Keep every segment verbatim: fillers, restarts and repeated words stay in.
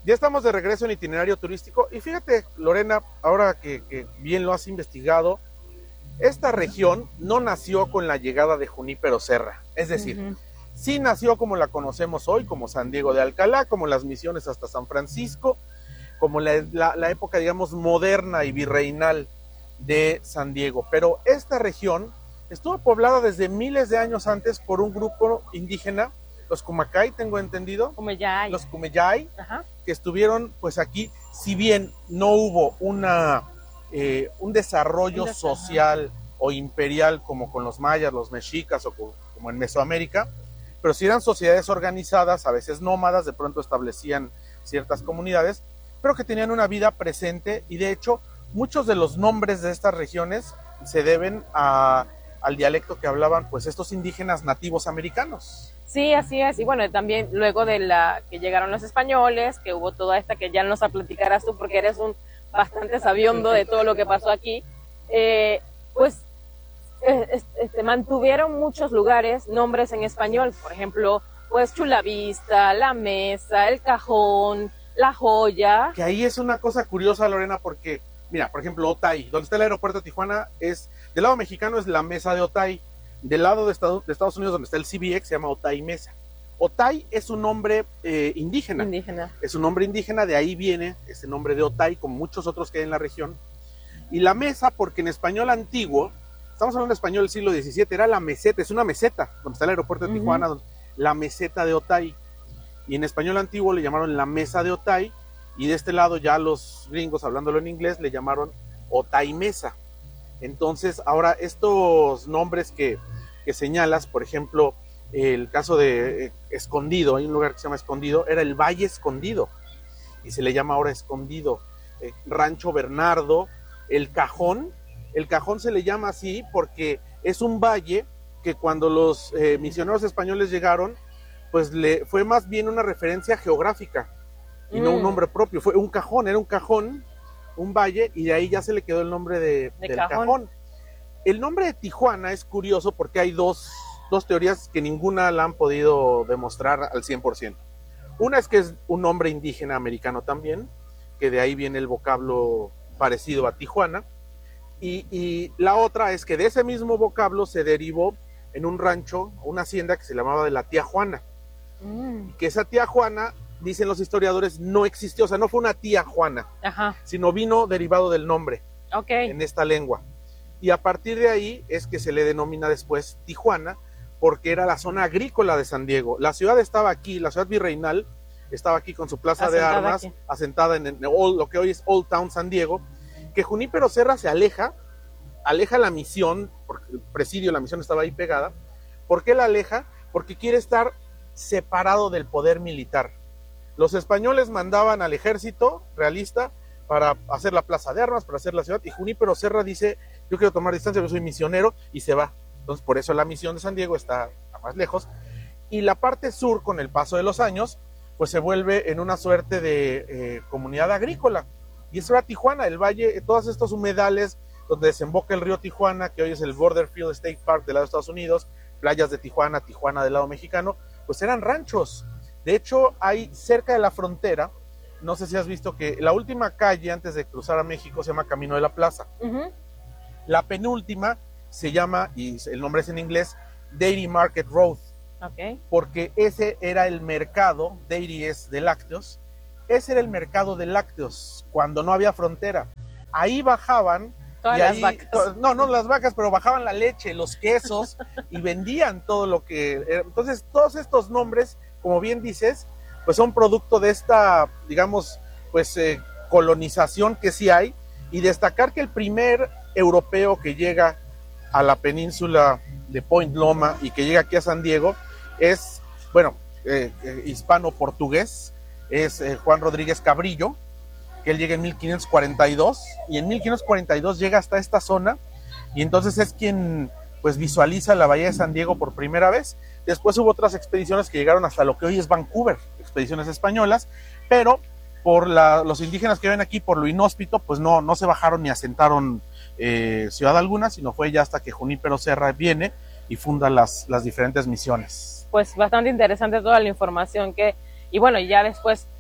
Ya estamos de regreso en itinerario turístico y fíjate, Lorena, ahora que, que bien lo has investigado, esta región no nació con la llegada de Junípero Serra, es decir, uh-huh. sí nació como la conocemos hoy, como San Diego de Alcalá, como las misiones hasta San Francisco, como la, la, la época, digamos, moderna y virreinal de San Diego, pero esta región estuvo poblada desde miles de años antes por un grupo indígena, los Kumacay, tengo entendido, Kumeyay. los Kumeyay, Ajá. que estuvieron pues aquí, si bien no hubo una, eh, un desarrollo Un social o imperial como con los mayas, los mexicas o como, como en Mesoamérica, pero sí eran sociedades organizadas, a veces nómadas, de pronto establecían ciertas comunidades, pero que tenían una vida presente y de hecho muchos de los nombres de estas regiones se deben a, al dialecto que hablaban pues estos indígenas nativos americanos. Sí, así es. Y bueno, también luego de la que llegaron los españoles, que hubo toda esta que ya nos la platicarás tú porque eres un bastante sabiondo de todo lo que pasó aquí, eh, pues este, mantuvieron muchos lugares nombres en español. Por ejemplo, pues Chulavista, La Mesa, El Cajón, La Joya. Que ahí es una cosa curiosa, Lorena, porque, mira, por ejemplo, Otay, donde está el aeropuerto de Tijuana, es del lado mexicano es la Mesa de Otay. Del lado de Estados, de Estados Unidos, donde está el C B X, se llama Otay Mesa. Otay es un nombre eh, indígena. Indígena. Es un nombre indígena, de ahí viene ese nombre de Otay, como muchos otros que hay en la región. Y la mesa, porque en español antiguo, estamos hablando de español del siglo diecisiete, era la meseta, es una meseta, donde está el aeropuerto de uh-huh. Tijuana, donde, la meseta de Otay. Y en español antiguo le llamaron la mesa de Otay, y de este lado ya los gringos, hablándolo en inglés, le llamaron Otay Mesa. Entonces, ahora estos nombres que que señalas, por ejemplo, el caso de eh, Escondido, hay un lugar que se llama Escondido, era el Valle Escondido, y se le llama ahora Escondido. Eh, Rancho Bernardo, El Cajón, el Cajón se le llama así porque es un valle que cuando los eh, misioneros españoles llegaron, pues le fue más bien una referencia geográfica, y mm. no un nombre propio, fue un cajón, era un cajón, un valle, y de ahí ya se le quedó el nombre de, de del cajón. cajón. El nombre de Tijuana es curioso porque hay dos, dos teorías que ninguna la han podido demostrar al cien por ciento. Una es que es un nombre indígena americano también, que de ahí viene el vocablo parecido a Tijuana. Y, y la otra es que de ese mismo vocablo se derivó en un rancho, una hacienda que se llamaba de la tía Juana. Mm. Que esa tía Juana, dicen los historiadores, no existió, o sea, no fue una tía Juana, Ajá. sino vino derivado del nombre okay. en esta lengua. Y a partir de ahí es que se le denomina después Tijuana, porque era la zona agrícola de San Diego. La ciudad estaba aquí, la ciudad virreinal estaba aquí con su plaza asentada de armas, aquí. asentada en, en Old, lo que hoy es Old Town San Diego, que Junípero Serra se aleja, aleja la misión, porque el presidio, la misión estaba ahí pegada. ¿Por qué la aleja? Porque quiere estar separado del poder militar. Los españoles mandaban al ejército realista para hacer la plaza de armas, para hacer la ciudad, y Junípero Serra dice, yo quiero tomar distancia, yo soy misionero, y se va. Entonces, por eso la misión de San Diego está más lejos. Y la parte sur, con el paso de los años, pues se vuelve en una suerte de eh, comunidad agrícola. Y eso era Tijuana, el valle, todos estos humedales donde desemboca el río Tijuana, que hoy es el Borderfield State Park del lado de Estados Unidos, playas de Tijuana, Tijuana del lado mexicano, pues eran ranchos. De hecho, hay cerca de la frontera, no sé si has visto que la última calle antes de cruzar a México se llama Camino de la Plaza. Uh-huh. La penúltima se llama, y el nombre es en inglés, Dairy Market Road. Okay. Porque ese era el mercado, dairy es de lácteos, ese era el mercado de lácteos cuando no había frontera. Ahí bajaban. Todas y las ahí, vacas. To, no, no las vacas, pero bajaban la leche, los quesos y vendían todo lo que. Entonces, todos estos nombres, como bien dices, pues son producto de esta, digamos, pues eh, colonización que sí hay, y destacar que el primer europeo que llega a la península de Point Loma y que llega aquí a San Diego es, bueno, eh, eh, hispano-portugués, es eh, Juan Rodríguez Cabrillo, que él llega en mil quinientos cuarenta y dos, y en mil quinientos cuarenta y dos llega hasta esta zona, y entonces es quien pues visualiza la bahía de San Diego por primera vez. Después hubo otras expediciones que llegaron hasta lo que hoy es Vancouver, expediciones españolas, pero por la, los indígenas que viven aquí, por lo inhóspito, pues no, no se bajaron ni asentaron eh, ciudad alguna, sino fue ya hasta que Junípero Serra viene y funda las, las diferentes misiones. Pues bastante interesante toda la información que, y bueno, ya después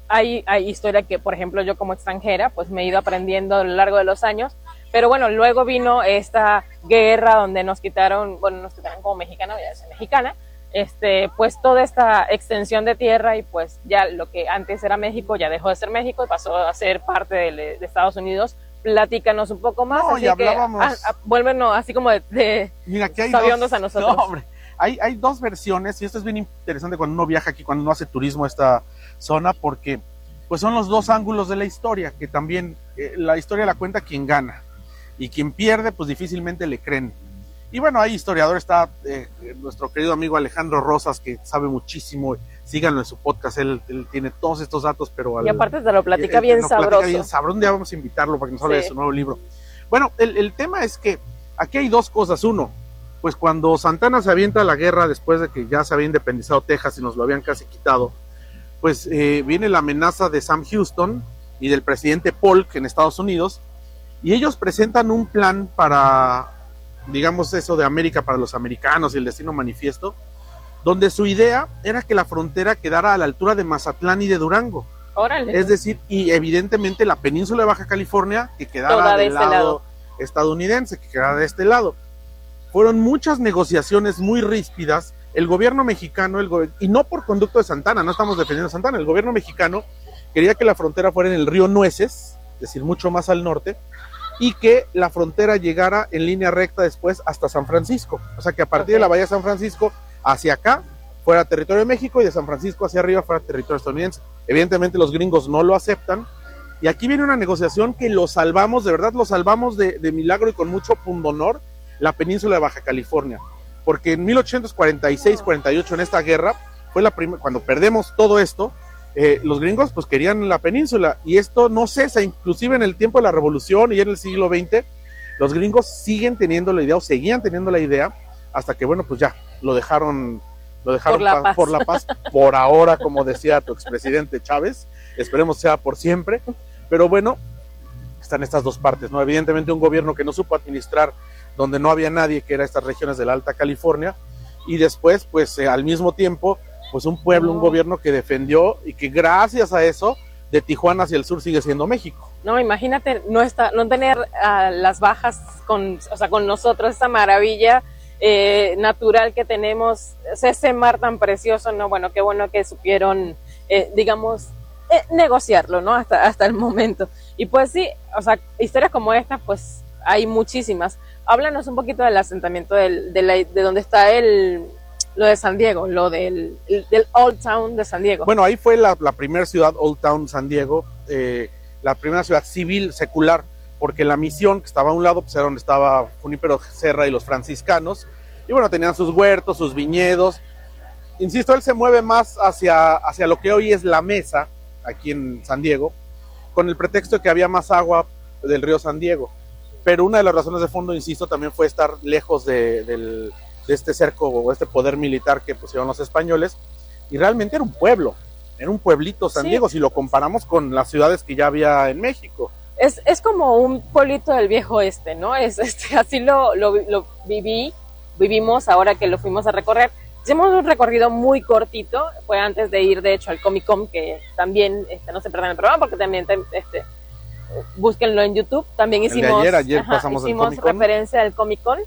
hay, hay historia que, por ejemplo, yo como extranjera, pues me he ido aprendiendo a lo largo de los años, pero bueno, luego vino esta guerra donde nos quitaron, bueno, nos quitaron como mexicana, ya soy mexicana, este, pues toda esta extensión de tierra y pues ya lo que antes era México ya dejó de ser México y pasó a ser parte de, de Estados Unidos. Platícanos un poco más, no, así y que hablábamos... ah, ah, vuélvenos así como de, de Mira, aquí hay sabiondos dos... a nosotros. No, hombre, hay, hay dos versiones y esto es bien interesante cuando uno viaja aquí, cuando uno hace turismo a esta zona, porque pues son los dos ángulos de la historia, que también eh, la historia la cuenta quien gana y quien pierde pues difícilmente le creen. Y bueno, hay historiador, está eh, nuestro querido amigo Alejandro Rosas, que sabe muchísimo, síganlo en su podcast, él, él tiene todos estos datos, pero... Al, y aparte te lo platica eh, bien nos sabroso. Platica bien sabroso, un día vamos a invitarlo para que nos hable sí. de su nuevo libro. Bueno, el, el tema es que aquí hay dos cosas. Uno, pues cuando Santana se avienta a la guerra después de que ya se había independizado Texas y nos lo habían casi quitado, pues eh, viene la amenaza de Sam Houston y del presidente Polk en Estados Unidos, y ellos presentan un plan para, digamos, eso de América para los americanos y el destino manifiesto, donde su idea era que la frontera quedara a la altura de Mazatlán y de Durango. Órale. Es decir, y evidentemente la península de Baja California que quedara Toda del de este lado, lado estadounidense, que quedara de este lado. Fueron muchas negociaciones muy ríspidas. El gobierno mexicano, el go- y no por conducto de Santana, no estamos defendiendo a Santana, el gobierno mexicano quería que la frontera fuera en el río Nueces, es decir, mucho más al norte, y que la frontera llegara en línea recta después hasta San Francisco. O sea, que a partir okay. de la bahía de San Francisco hacia acá fuera territorio de México y de San Francisco hacia arriba fuera territorio estadounidense. Evidentemente los gringos no lo aceptan y aquí viene una negociación que lo salvamos, de verdad lo salvamos de, de milagro y con mucho pundonor, la península de Baja California, porque en mil ochocientos cuarenta y seis cuarenta y ocho en esta guerra fue la primera, cuando perdemos todo esto, eh, los gringos pues querían la península y esto no cesa, inclusive en el tiempo de la revolución y en el siglo veinte los gringos siguen teniendo la idea o seguían teniendo la idea hasta que bueno pues ya lo dejaron lo dejaron por la, pa- por la paz por ahora, como decía tu expresidente Chávez, esperemos sea por siempre, pero bueno, están estas dos partes, ¿no? Evidentemente un gobierno que no supo administrar donde no había nadie, que era estas regiones de la Alta California, y después pues eh, al mismo tiempo pues un pueblo, no. un gobierno que defendió y que gracias a eso de Tijuana hacia el sur sigue siendo México. No, imagínate no está, no tener uh, las bajas con, o sea, con nosotros, esta maravilla eh, natural que tenemos, ese mar tan precioso, no, bueno, qué bueno que supieron, eh, digamos, eh, negociarlo, ¿no? Hasta, hasta el momento. Y pues sí, o sea, historias como esta, pues hay muchísimas. Háblanos un poquito del asentamiento del, de, la, de donde está el, lo de San Diego, lo del, del Old Town de San Diego. Bueno, ahí fue la, la primera ciudad, Old Town San Diego, eh, la primera ciudad civil, secular, porque la misión que estaba a un lado, pues era donde estaba Junípero Serra y los franciscanos, y bueno, tenían sus huertos, sus viñedos. Insisto, él se mueve más hacia, hacia lo que hoy es la Mesa, aquí en San Diego, con el pretexto de que había más agua del río San Diego. Pero una de las razones de fondo, insisto, también fue estar lejos de, del, de este cerco o este poder militar que pusieron los españoles, y realmente era un pueblo, era un pueblito San sí. Diego, si lo comparamos con las ciudades que ya había en México. Es, es como un pueblito del viejo oeste, ¿no? Es, este, así lo, lo, lo viví, vivimos ahora que lo fuimos a recorrer. Hicimos un recorrido muy cortito, fue antes de ir de hecho al Comic Con, que también, este, no se pierdan el programa porque también, este, búsquenlo en YouTube, también hicimos, ayer, ayer ajá, pasamos hicimos referencia al Comic Con.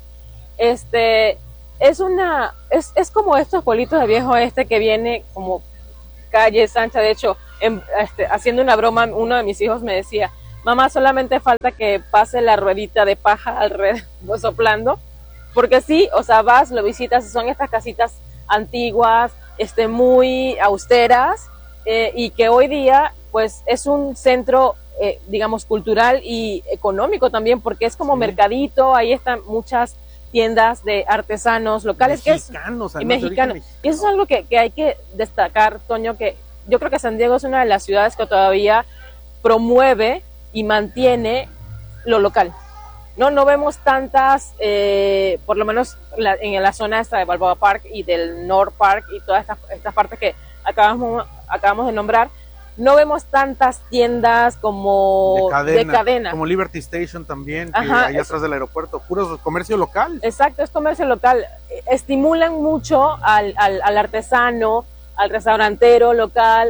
Este, es una, es, es como estos pueblitos de viejo oeste que viene como calles anchas. De hecho, en, este, haciendo una broma, uno de mis hijos me decía, mamá, solamente falta que pase la ruedita de paja alrededor soplando, porque sí, o sea, vas, lo visitas, son estas casitas antiguas, este, muy austeras, eh, y que hoy día, pues, es un centro, eh, digamos, cultural y económico también, porque es como sí. mercadito, ahí están muchas tiendas de artesanos locales, mexicanos, que es, y mexicanos, y eso es algo que, que hay que destacar, Toño, que yo creo que San Diego es una de las ciudades que todavía promueve y mantiene lo local. No, no vemos tantas, eh, por lo menos la, en la zona esta de Balboa Park y del North Park y todas estas, estas partes que acabamos, acabamos de nombrar, no vemos tantas tiendas como de cadena, de cadena. Como Liberty Station también, que Ajá, ahí atrás del aeropuerto, puro comercio local. Exacto, es comercio local. Estimulan mucho al, al, al artesano, al restaurantero local. O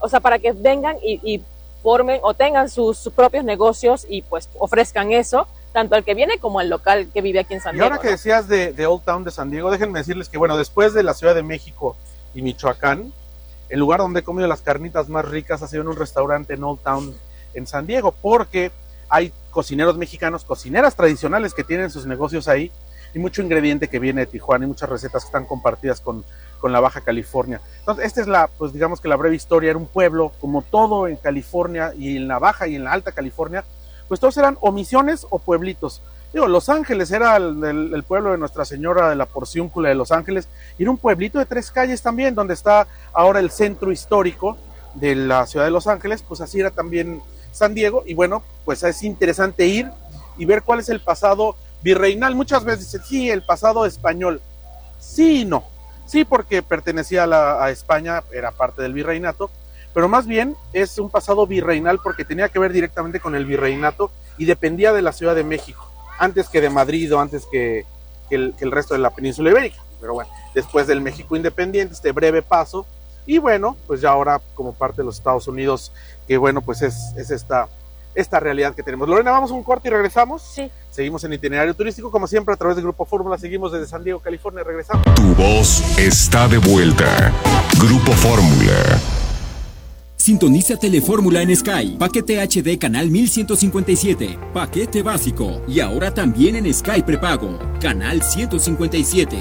o sea, para que vengan y, y formen o tengan sus, sus propios negocios y pues ofrezcan eso, tanto al que viene como al local que vive aquí en San Diego. Y ahora que ¿no? decías de, de Old Town de San Diego, déjenme decirles que, bueno, después de la Ciudad de México y Michoacán, el lugar donde he comido las carnitas más ricas ha sido en un restaurante en Old Town en San Diego, porque hay cocineros mexicanos, cocineras tradicionales que tienen sus negocios ahí, y mucho ingrediente que viene de Tijuana y muchas recetas que están compartidas con, con la Baja California. Entonces, esta es la, pues digamos que la breve historia. Era un pueblo, como todo en California y en la Baja y en la Alta California, pues todos eran o misiones o pueblitos. Digo, Los Ángeles era el, el, el pueblo de Nuestra Señora de la Porciúncula de Los Ángeles, y era un pueblito de tres calles también, donde está ahora el centro histórico de la ciudad de Los Ángeles. Pues así era también San Diego, y bueno, pues es interesante ir y ver cuál es el pasado virreinal. Muchas veces dicen, sí, el pasado español. Sí y no. Sí, porque pertenecía a, la, a España, era parte del virreinato, pero más bien es un pasado virreinal porque tenía que ver directamente con el virreinato y dependía de la Ciudad de México, antes que de Madrid o antes que, que, el, que el resto de la península ibérica. Pero bueno, después del México independiente, este breve paso, y bueno, pues ya ahora como parte de los Estados Unidos, que bueno, pues es, es esta... esta realidad que tenemos. Lorena, vamos a un corte y regresamos. Sí. Seguimos en Itinerario Turístico, como siempre, a través de Grupo Fórmula. Seguimos desde San Diego, California. Regresamos. Tu voz está de vuelta. Grupo Fórmula. Sintoniza Telefórmula en Sky. Paquete H D canal mil ciento cincuenta y siete. Paquete básico. Y ahora también en Sky prepago. Canal ciento cincuenta y siete.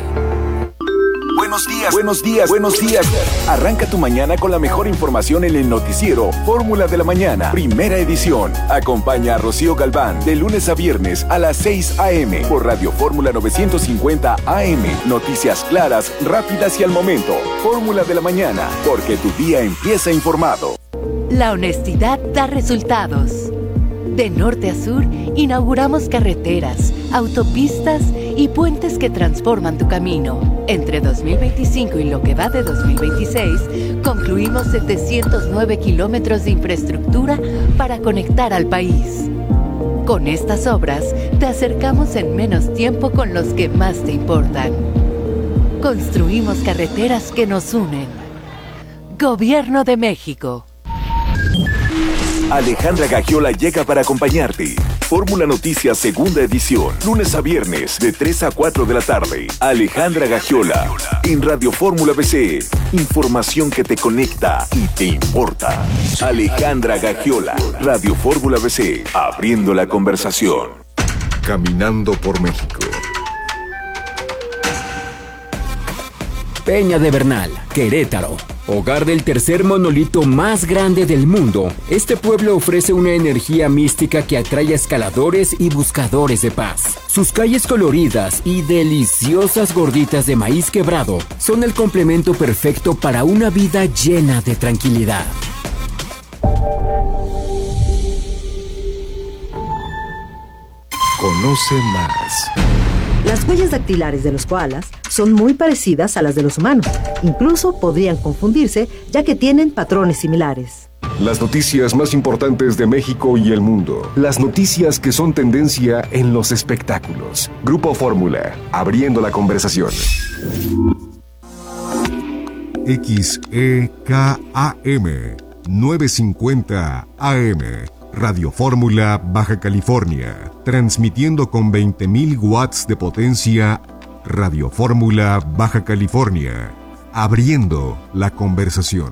Buenos días, buenos días, buenos días. Arranca tu mañana con la mejor información en el noticiero Fórmula de la Mañana, primera edición. Acompaña a Rocío Galván de lunes a viernes a las seis a.m. por Radio Fórmula novecientos cincuenta A M. Noticias claras, rápidas y al momento. Fórmula de la Mañana, porque tu día empieza informado. La honestidad da resultados. De norte a sur, inauguramos carreteras, autopistas y puentes que transforman tu camino. Entre dos mil veinticinco y lo que va de dos mil veintiséis, concluimos setecientos nueve kilómetros de infraestructura para conectar al país. Con estas obras, te acercamos en menos tiempo con los que más te importan. Construimos carreteras que nos unen. Gobierno de México. Alejandra Gagiola llega para acompañarte. Fórmula Noticias segunda edición, lunes a viernes de tres a cuatro de la tarde. Alejandra Gagiola en Radio Fórmula B C. Información que te conecta y te importa. Alejandra Gagiola, Radio Fórmula B C, abriendo la conversación. Caminando por México. Peña de Bernal, Querétaro. Hogar del tercer monolito más grande del mundo, este pueblo ofrece una energía mística que atrae a escaladores y buscadores de paz. Sus calles coloridas y deliciosas gorditas de maíz quebrado son el complemento perfecto para una vida llena de tranquilidad. Conoce más. Las huellas dactilares de los koalas son muy parecidas a las de los humanos. Incluso podrían confundirse, ya que tienen patrones similares. Las noticias más importantes de México y el mundo. Las noticias que son tendencia en los espectáculos. Grupo Fórmula, abriendo la conversación. X E K A M novecientos cincuenta A M. Radio Fórmula Baja California, transmitiendo con veinte mil watts de potencia. Radio Fórmula Baja California, abriendo la conversación.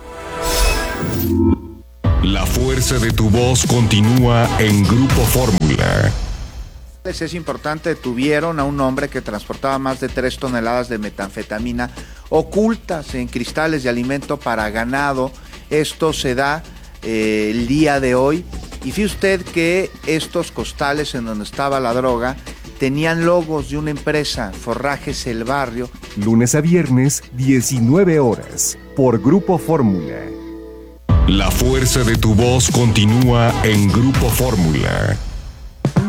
La fuerza de tu voz continúa en Grupo Fórmula. Es importante, detuvieron a un hombre que transportaba más de tres toneladas de metanfetamina ocultas en cristales de alimento para ganado. Esto se da eh, el día de hoy. Y fíjese usted que estos costales en donde estaba la droga tenían logos de una empresa, Forrajes El Barrio. Lunes a viernes, diecinueve horas, por Grupo Fórmula. La fuerza de tu voz continúa en Grupo Fórmula.